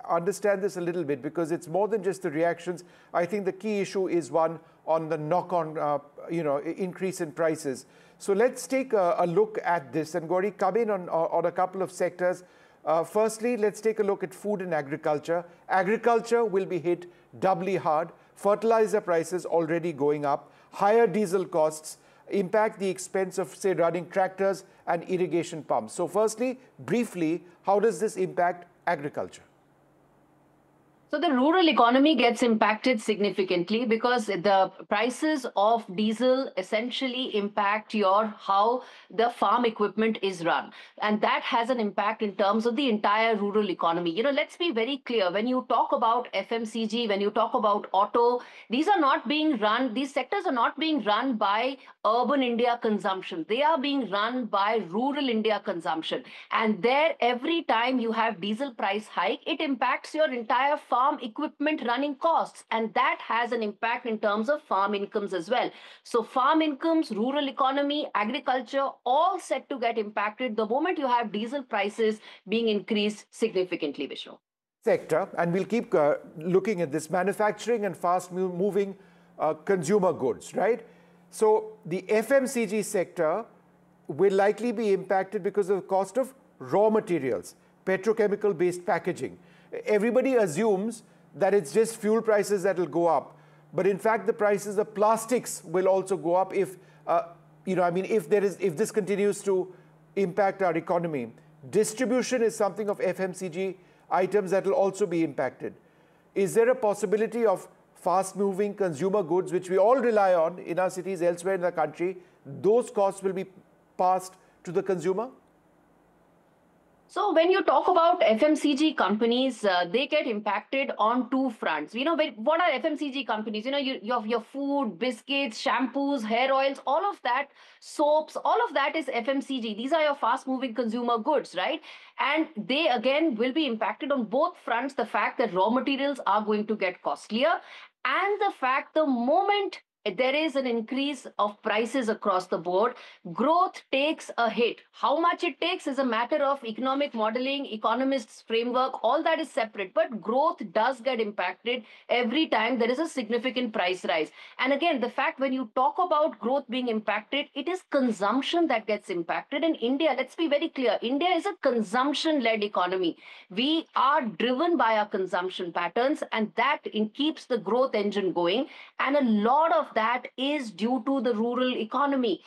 understand this a little bit, because it's more than just the reactions. I think the key issue is one on the knock-on, increase in prices. So let's take a look at this. And Gauri, come in on a couple of sectors. Firstly, let's take a look at food and agriculture. Agriculture will be hit doubly hard. Fertilizer prices already going up. Higher diesel costs impact the expense of, say, running tractors and irrigation pumps. So firstly, briefly, how does this impact agriculture? So the rural economy gets impacted significantly because the prices of diesel essentially impact how the farm equipment is run. And that has an impact in terms of the entire rural economy. Let's be very clear. When you talk about FMCG, when you talk about auto, these sectors are not being run by urban India consumption. They are being run by rural India consumption. And there, every time you have diesel price hike, it impacts your entire farm equipment running costs, and that has an impact in terms of farm incomes as well. So farm incomes, rural economy, agriculture, all set to get impacted the moment you have diesel prices being increased significantly, Vishnu. Sector, and we'll keep looking at this, manufacturing and fast-moving consumer goods, right? So the FMCG sector will likely be impacted because of the cost of raw materials, petrochemical-based packaging. Everybody assumes that it's just fuel prices that will go up. But in fact, the prices of plastics will also go up if this continues to impact our economy. Distribution is something of FMCG items that will also be impacted. Is there a possibility of fast-moving consumer goods, which we all rely on in our cities elsewhere in the country, those costs will be passed to the consumer? So when you talk about FMCG companies, they get impacted on two fronts. What are FMCG companies? You have your food, biscuits, shampoos, hair oils, all of that, soaps, all of that is FMCG. These are your fast-moving consumer goods, right? And they, again, will be impacted on both fronts. The fact that raw materials are going to get costlier, and the fact the moment there is an increase of prices across the board, growth takes a hit. How much it takes is a matter of economic modeling, economists' framework, all that is separate. But growth does get impacted every time there is a significant price rise. And again, the fact when you talk about growth being impacted, it is consumption that gets impacted. In India, let's be very clear, India is a consumption-led economy. We are driven by our consumption patterns, and that keeps the growth engine going. And a lot of that is due to the rural economy.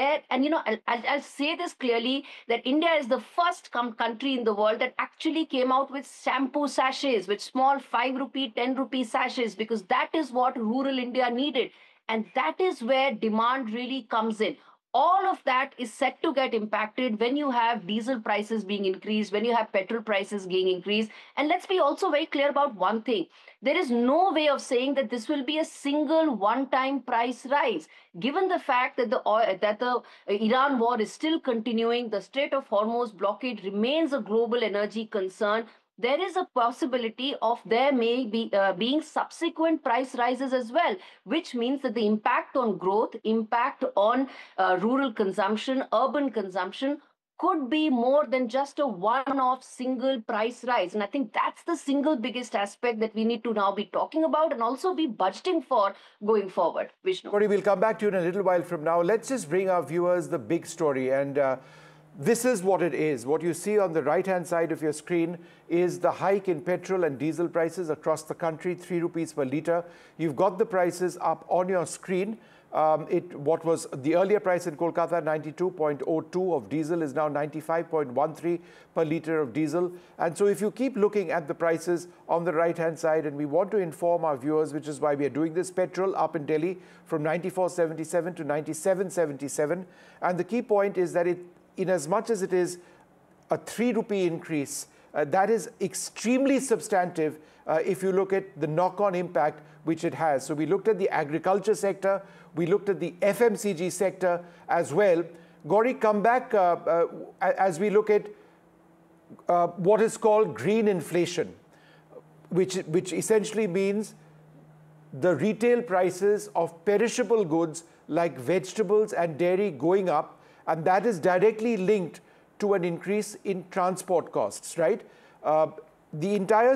I'll say this clearly, that India is the first country in the world that actually came out with shampoo sachets, with small 5 rupee, 10 rupee sachets, because that is what rural India needed. And that is where demand really comes in. All of that is set to get impacted when you have diesel prices being increased, when you have petrol prices being increased. And let's be also very clear about one thing. There is no way of saying that this will be a single one-time price rise. Given the fact that the Iran war is still continuing, the Strait of Hormuz blockade remains a global energy concern, there is a possibility of there may be being subsequent price rises as well, which means that the impact on growth, impact on rural consumption, urban consumption could be more than just a one-off single price rise. And I think that's the single biggest aspect that we need to now be talking about and also be budgeting for going forward. Vishnu. Gauri, we'll come back to you in a little while from now. Let's just bring our viewers the big story. And this is what it is. What you see on the right-hand side of your screen is the hike in petrol and diesel prices across the country, 3 rupees per litre. You've got the prices up on your screen. What was the earlier price in Kolkata, 92.02 of diesel, is now 95.13 per litre of diesel. And so if you keep looking at the prices on the right-hand side, and we want to inform our viewers, which is why we are doing this, petrol up in Delhi from 94.77 to 97.77. And the key point is that in as much as it is a 3 rupee increase, that is extremely substantive if you look at the knock-on impact which it has. So we looked at the agriculture sector, we looked at the FMCG sector as well. Gauri, come back as we look at what is called green inflation, which essentially means the retail prices of perishable goods like vegetables and dairy going up, and that is directly linked to an increase in transport costs, right? The entire